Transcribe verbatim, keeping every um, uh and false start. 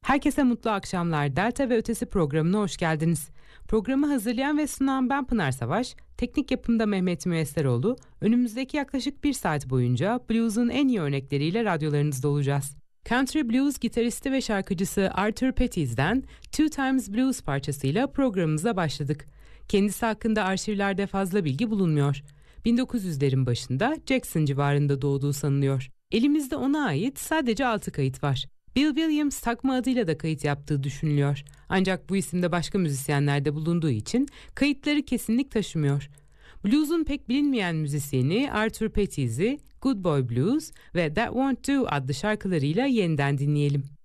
Herkese mutlu akşamlar. Delta ve Ötesi programına hoş geldiniz. Programı hazırlayan ve sunan ben Pınar Savaş, teknik yapımda Mehmet Müesseroğlu. Önümüzdeki yaklaşık bir saat boyunca blues'un en iyi örnekleriyle radyolarınızda olacağız. Country blues gitaristi ve şarkıcısı Arthur Petties'den Two Times Blues parçasıyla programımıza başladık. Kendisi hakkında arşivlerde fazla bilgi bulunmuyor. bin dokuz yüzlerin başında Jackson civarında doğduğu sanılıyor. Elimizde ona ait sadece altı kayıt var. Bill Williams takma adıyla da kayıt yaptığı düşünülüyor. Ancak bu isimde başka müzisyenler de bulunduğu için kayıtları kesinlik taşımıyor. Blues'un pek bilinmeyen müzisyeni Arthur Petties'i Good Boy Blues ve That Won't Do adlı şarkılarıyla yeniden dinleyelim.